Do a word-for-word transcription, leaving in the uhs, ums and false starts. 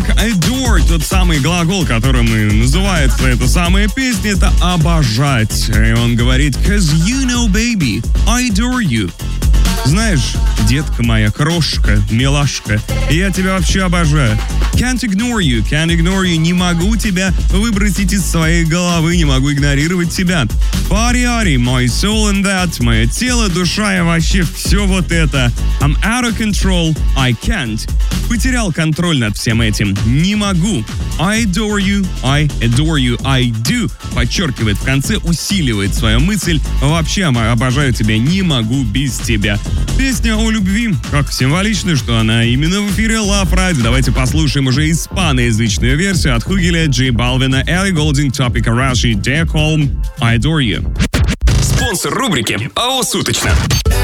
Итак, adore, тот самый глагол, которым и называется эта самая песня, это обожать. И он говорит, cause you know, baby, I adore you. Знаешь, детка моя, крошка, милашка, я тебя вообще обожаю. Can't ignore you, can't ignore you, не могу тебя выбросить из своей головы, не могу игнорировать тебя. Body, my soul and that, мое тело, душа и вообще все вот это. I'm out of control, I can't. Потерял контроль над всем этим, не могу. I adore you, I adore you, I do. Подчеркивает в конце, усиливает свою мысль. Вообще обожаю тебя, не могу без тебя. Песня о любви, как символично, что она именно в эфире Love Radio. Давайте послушаем уже испаноязычную версию от Хугеля, Джей Балвина, Элли Голдинг, Топика Раши, Dear Calm, I Adore You. Спонсор рубрики АО «Суточно».